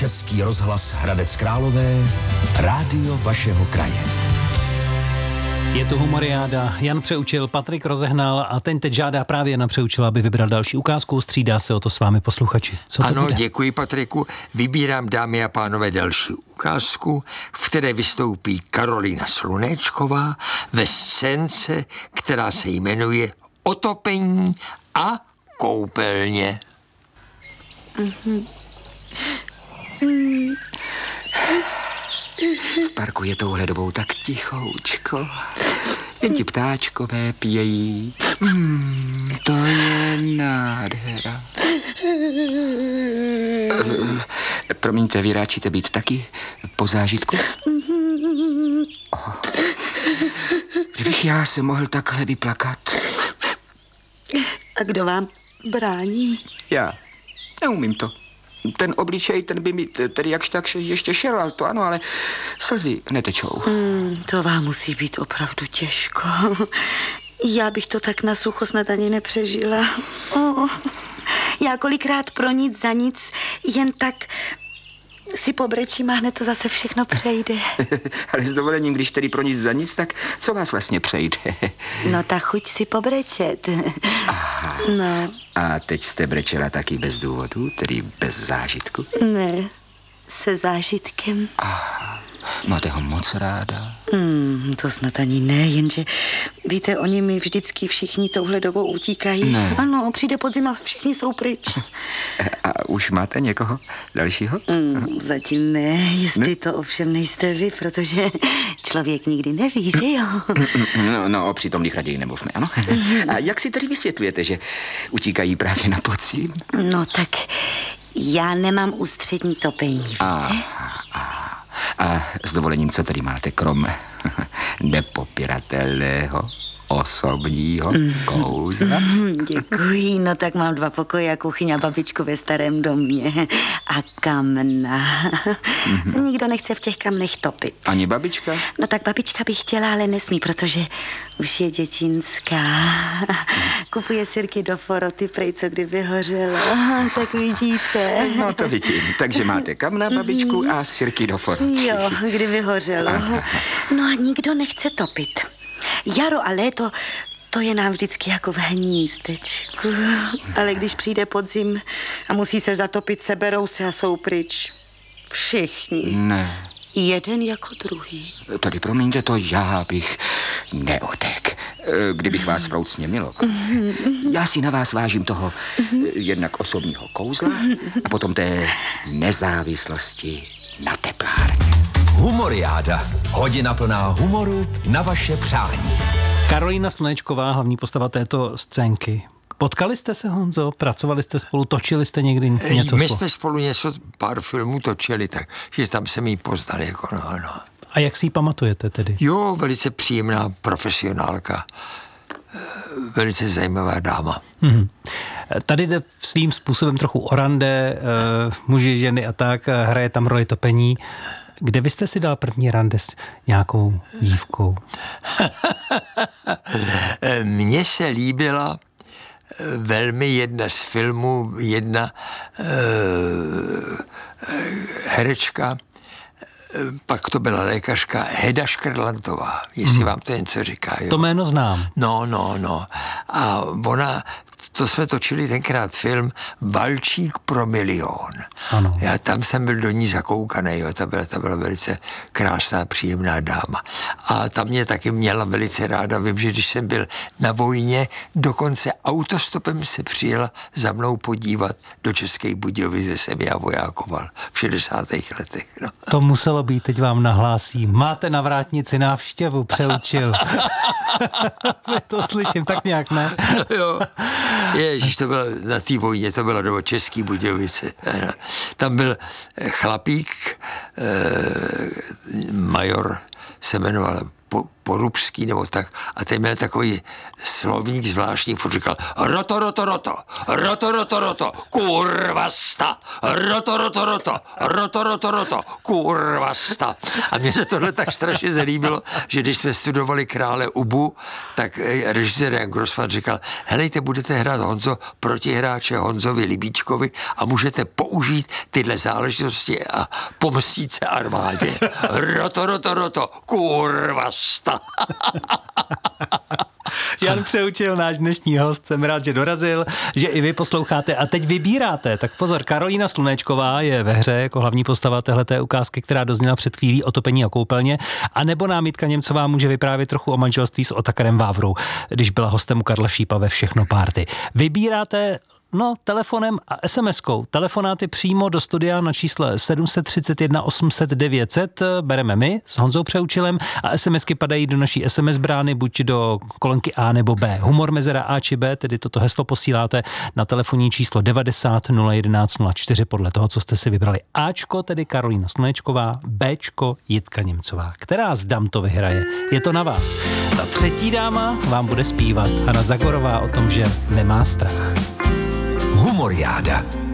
Český rozhlas Hradec Králové, rádio vašeho kraje. Je to Humoriáda, Jan Přeučil, Patrik Rozehnal a ten teď žádá právě Jana Přeučila, aby vybral další ukázku, střídá se o to s vámi posluchači. Co to ano, bude? Děkuji Patriku, vybírám, dámy a pánové, další ukázku, v které vystoupí Karolína Slunečková ve scénce, která se jmenuje Otopení a koupelně. V parku je touhle dobou tak tichoučko. Jen ti ptáčkové pějí. To je nádhera. Promiňte, vy ráčíte být taky po zážitku? Kdybych já se mohl takhle vyplakat. A kdo vám brání? Já. Neumím to. Ten obličej, ten by mi tedy jakž tak ještě šel, ale to ano, ale slzy netečou. To vám musí být opravdu těžko. Já bych to tak na sucho snad ani nepřežila. Já kolikrát pro nic za nic jen tak si pobrečím a hned to zase všechno přejde. Ale s dovolením, když tedy pro nic za nic, tak co vás vlastně přejde? No ta chuť si pobrečet. Aha. No. A teď jste brečela taky bez důvodu, tedy bez zážitku? Ne, se zážitkem. Aha. Máte ho moc ráda? To snad ani ne, jenže víte, oni mi vždycky všichni touhle dobou utíkají. Ne. Ano, přijde podzim a všichni jsou pryč. A už máte někoho dalšího? Zatím ne, jestli to ovšem nejste vy, protože člověk nikdy neví, že jo? No, o přítomných raději nemluvme, ano? A jak si tedy vysvětlujete, že utíkají právě na podzim? No tak já nemám ústřední topení, víte? A s dovolením, co tady máte, krom nepopiratelného osobního kouzla? Děkuji, no tak mám 2 pokoje a kuchyň a babičku ve starém domě. A kamna. Nikdo nechce v těch kamnech topit. Ani babička? No tak babička by chtěla, ale nesmí, protože už je dětinská. Kupuje sirky do foroty, prej co kdyby hořelo. Tak vidíte. No to vidím. Takže máte kamna, babičku a sirky do foroty. Jo, kdyby hořelo. No a nikdo nechce topit. Jaro a léto, to je nám vždycky jako v hnízdečku. Ale když přijde podzim a musí se zatopit, seberou se a jsou pryč. Všichni. Ne. Jeden jako druhý. Tady promiňte, to já bych neotek, kdybych vás vroucně miloval. Já si na vás vážím toho jednak osobního kouzla a potom té nezávislosti na teplárně. Humoriáda. Hodina plná humoru na vaše přání. Karolína Slunečková, hlavní postava této scénky. Potkali jste se, Honzo? Pracovali jste spolu? Točili jste někdy něco My jsme spolu pár filmů točili, takže tam se mi poznali, jako no. A jak si ji pamatujete tedy? Jo, velice příjemná profesionálka. Velice zajímavá dáma. Tady jde svým způsobem trochu o rande, muži, ženy a tak, hraje tam roli topení. Kde vy jste si dal první rande s nějakou dívkou? Mně se líbila velmi jedna z filmů, herečka, pak to byla lékařka Heda Škrlantová, jestli vám to něco říká. Jo? To jméno znám. No. A ona, to jsme točili tenkrát film Valčík pro milion. Ano. Já tam jsem byl do ní zakoukaný, jo, ta byla velice krásná, příjemná dáma. A ta mě taky měla velice ráda, vím, že když jsem byl na vojně, dokonce autostopem se přijela za mnou podívat do České Budějovice, jsem já vojákoval v 60. letech. No. To muselo být, teď vám nahlásí. Máte na vrátnici návštěvu, Přeučil. To slyším, tak nějak ne? Jo. Ježiš, to bylo na té vojně, to bylo do České Budějovice. Tam byl chlapík, major se jmenoval Porubský nebo tak, a ten měl takový slovník zvláštní, furt říkal roto, roto, roto, roto, roto, roto, kurva sta, roto, roto, roto, roto, roto, roto, kurva sta. A mně se tohle tak strašně zalíbilo, že když jsme studovali Krále Ubu, tak režisér Jan Grossman říkal, helejte, budete hrát protihráče Honzovi Libíčkovi a můžete použít tyhle záležitosti a pomstít se armádě. Roto, roto, roto, kurva sta. Jan Přeučil, náš dnešní host, jsem rád, že dorazil, že i vy posloucháte a teď vybíráte. Tak pozor, Karolína Slunečková je ve hře jako hlavní postava téhleté ukázky, která dozněla před chvílí, Otopení a koupelně, a nebo nám Jitka Němcová může vyprávět trochu o manželství s Otakarem Vávrou, když byla hostem u Karla Šípa ve Všechno party. Vybíráte telefonem a SMS-kou. Telefonáty přímo do studia na čísle 731 800 900 bereme my s Honzou Přeučilem a SMSky padají do naší SMS brány, buď do kolonky A nebo B. Humor mezera A či B, tedy toto heslo posíláte na telefonní číslo 90 011 04 podle toho, co jste si vybrali. Ačko, tedy Karolína Slunečková, Bčko Jitka Němcová. Která z dam to vyhraje? Je to na vás. Ta třetí dáma vám bude zpívat Hana Zagorová o tom, že nemá strach. Humoriáda.